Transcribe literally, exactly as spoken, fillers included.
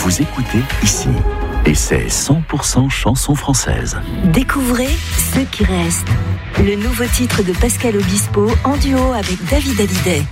vous écoutez ici. Et c'est cent pour cent chanson française. Découvrez Ceux qui restent. Le nouveau titre de Pascal Obispo en duo avec David Hallyday.